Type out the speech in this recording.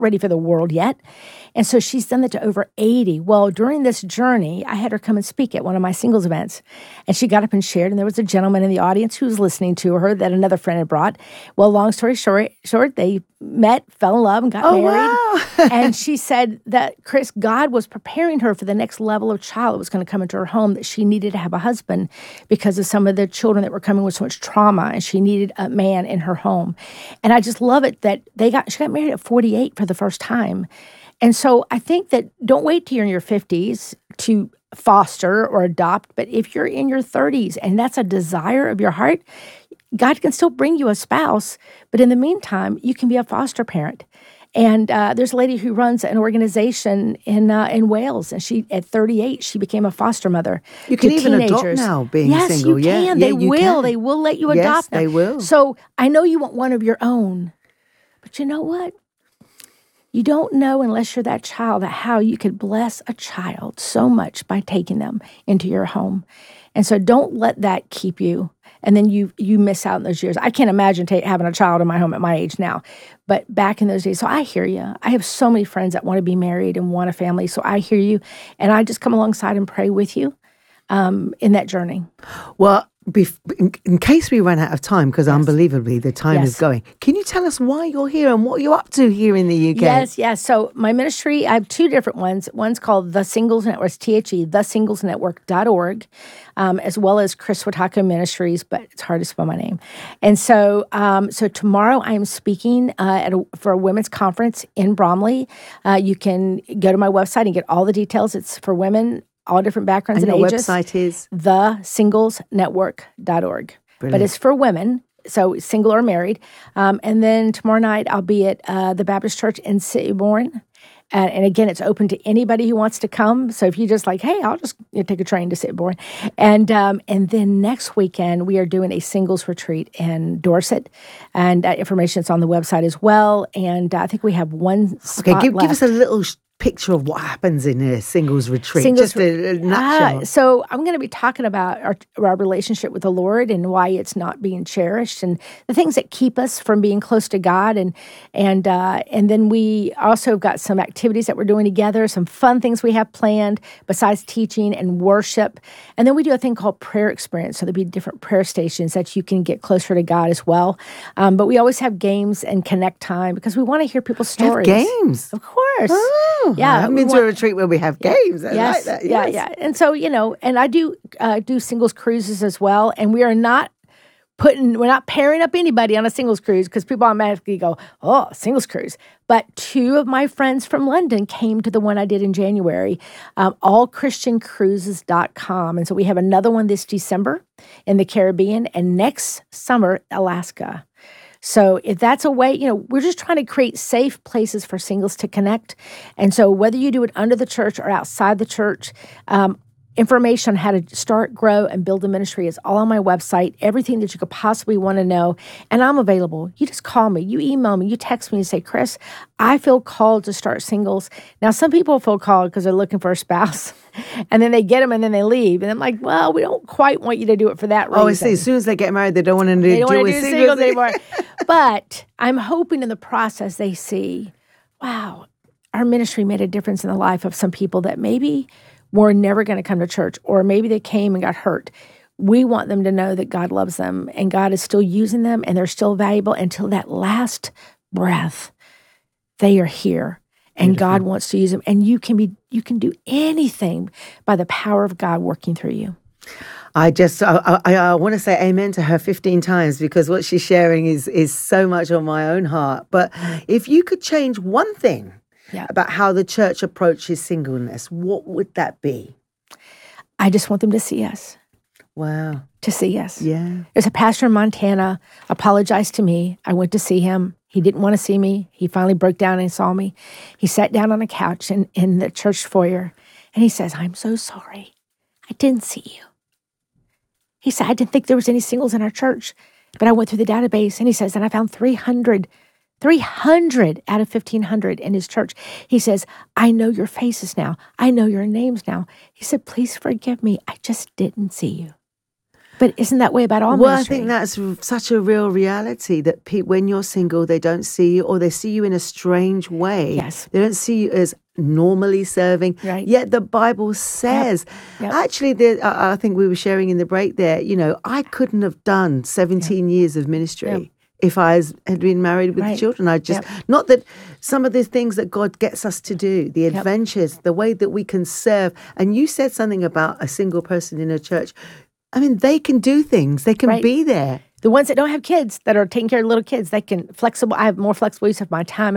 ready for the world yet. And so she's done that to over 80. Well, during this journey, I had her come and speak at one of my singles events. And she got up and shared, and there was a gentleman in the audience who was listening to her that another friend had brought. Well, long story short, they met, fell in love, and got married. Wow. And she said that, Chris, God was preparing her for the next level of child that was going to come into her home, that she needed to have a husband because of some of the children that were coming with so much trauma, and she needed a man in her home. And I just love it that she got married at 48 for the first time. And so I think that don't wait till you're in your 50s to foster or adopt, but if you're in your 30s and that's a desire of your heart, God can still bring you a spouse, but in the meantime, you can be a foster parent. And there's a lady who runs an organization in Wales, and she, at 38, she became a foster mother. You can even teenagers. adopt now, being yes, single. Yes, you can. Yeah, They you will. can. They will let you Yes, adopt now. they will. So I know you want one of your own, but you know what? You don't know unless you're that child how you could bless a child so much by taking them into your home. And so don't let that keep you. And then you miss out in those years. I can't imagine having a child in my home at my age now. But back in those days, so I hear you. I have so many friends that want to be married and want a family. So I hear you. And I just come alongside and pray with you in that journey. Well, in case we run out of time, because unbelievably the time is going, can you tell us why you're here and what you're up to here in the UK? Yes. So my ministry, I have two different ones. One's called The Singles Network, it's THE, thesinglesnetwork.org, as well as Chris Watako Ministries, but it's hard to spell my name. And so tomorrow I am speaking for a women's conference in Bromley. You can go to my website and get all the details. It's for women, all different backgrounds and ages. Your website is? thesinglesnetwork.org. But it's for women, so single or married. And then tomorrow night I'll be at the Baptist Church in Sittingbourne. And again, it's open to anybody who wants to come. So if you just like, hey, I'll just take a train to Sittingbourne. And then next weekend, we are doing a singles retreat in Dorset. And information's on the website as well. And I think we have one spot give left. us a little picture of what happens in a singles retreat. Just a nutshell. So I'm going to be talking about our relationship with the Lord and why it's not being cherished and the things that keep us from being close to God. And then we also have got some activities that we're doing together, some fun things we have planned besides teaching and worship. And then we do a thing called prayer experience. So there'll be different prayer stations that you can get closer to God as well. But we always have games and connect time because we want to hear people's stories. You have games? Of course. Oh. Yeah, I haven't been to a retreat where we have games. I like that. Yes. Yeah. And so, and I do singles cruises as well. And we're not pairing up anybody on a singles cruise because people automatically go, oh, singles cruise. But two of my friends from London came to the one I did in January, allchristiancruises.com. And so we have another one this December in the Caribbean and next summer, Alaska. So if that's a way, we're just trying to create safe places for singles to connect. And so whether you do it under the church or outside the church, information on how to start, grow, and build a ministry is all on my website, everything that you could possibly want to know. And I'm available. You just call me, you email me, you text me and say, Chris, I feel called to start singles. Now, some people feel called because they're looking for a spouse. And then they get them and then they leave. And I'm like, well, we don't quite want you to do it for that reason. Oh, I see. As soon as they get married, they don't want to do singles anymore. But I'm hoping in the process they see, wow, our ministry made a difference in the life of some people that maybe were never going to come to church, or maybe they came and got hurt. We want them to know that God loves them and God is still using them and they're still valuable until that last breath. They are here and God wants to use them. And you can do anything by the power of God working through you. I want to say amen to her 15 times because what she's sharing is so much on my own heart. But if you could change one thing about how the church approaches singleness, what would that be? I just want them to see us. Wow. To see us. Yeah. There's a pastor in Montana apologized to me. I went to see him. He didn't want to see me. He finally broke down and saw me. He sat down on a couch in the church foyer and he says, I'm so sorry. I didn't see you. He said, I didn't think there was any singles in our church, but I went through the database and he says, and I found 300 out of 1,500 in his church. He says, I know your faces now. I know your names now. He said, please forgive me. I just didn't see you. But isn't that way about all Well, ministry? I think that's such a real reality that when you're single, they don't see you, or they see you in a strange way. Yes. They don't see you as normally serving. Right. Yet the Bible says, actually, I think we were sharing in the break there, I couldn't have done 17 years of ministry if I had been married with children. I just, not that some of the things that God gets us to do, the adventures, the way that we can serve. And you said something about a single person in a church. I mean, they can do things. They can be there. The ones that don't have kids, that are taking care of little kids, they can I have more flexible use of my time